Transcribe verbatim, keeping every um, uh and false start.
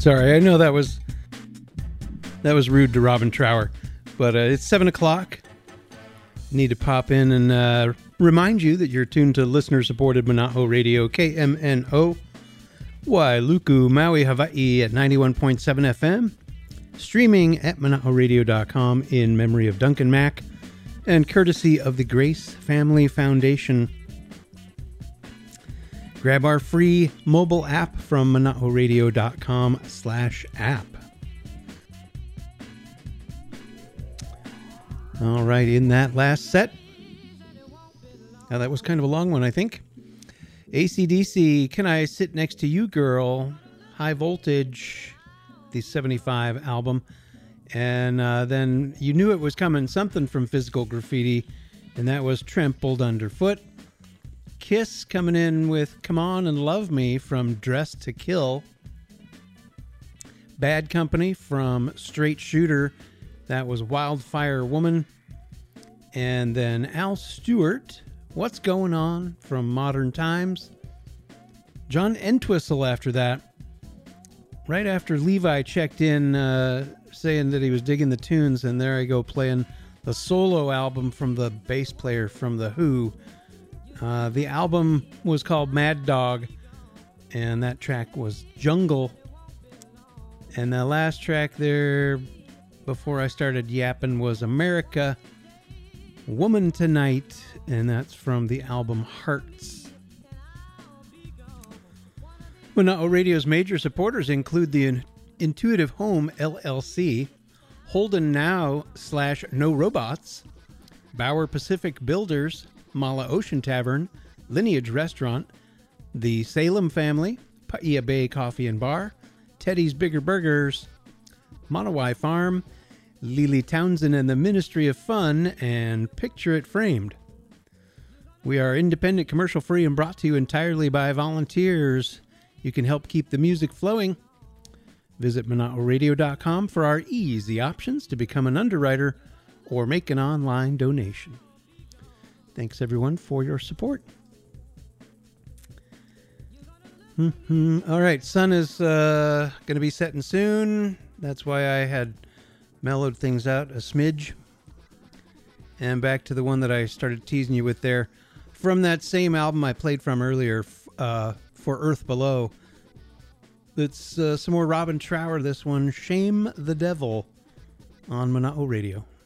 Sorry, I know that was that was rude to Robin Trower, but uh, it's seven o'clock. Need to pop in and uh, remind you that you're tuned to listener-supported Manaho Radio, K M N O, Wailuku, Maui, Hawaii at ninety-one point seven F M, streaming at manaho radio dot com in memory of Duncan Mack, and courtesy of the Grace Family Foundation. Grab our free mobile app from manaho radio dot com slash app. All right, in that last set, now that was kind of a long one, I think. A C D C, Can I Sit Next to You, Girl? High Voltage, the seventy-five album. And uh, then you knew it was coming, something from Physical Graffiti, and that was Trampled Underfoot. Kiss coming in with Come On and Love Me from Dress to Kill. Bad Company from Straight Shooter, that was Wildfire Woman. And then Al Stewart, What's Going On from Modern Times. John Entwistle after that. Right after Levi checked in uh, saying that he was digging the tunes, and there I go playing the solo album from the bass player from The Who. Uh, the album was called Mad Dog, and that track was Jungle. And the last track there, before I started yapping, was America, Woman Tonight, and that's from the album Hearts. Manaho Radio's major supporters include the Intuitive Home L L C, Holden Now slash No Robots, Bauer Pacific Builders, Mala Ocean Tavern, Lineage Restaurant, the Salem Family, Paia Bay Coffee and Bar, Teddy's Bigger Burgers, Monowai Farm, Lily Townsend and the Ministry of Fun, and Picture It Framed. We are independent, commercial free, and brought to you entirely by volunteers. You can help keep the music flowing. Visit manaho radio dot com for our easy options to become an underwriter or make an online donation. Thanks, everyone, for your support. Mm-hmm. All right, sun is uh, going to be setting soon. That's why I had mellowed things out a smidge. And back to the one that I started teasing you with there. From that same album I played from earlier, uh, For Earth Below. It's uh, some more Robin Trower, this one, Shame the Devil, on Manaho Radio.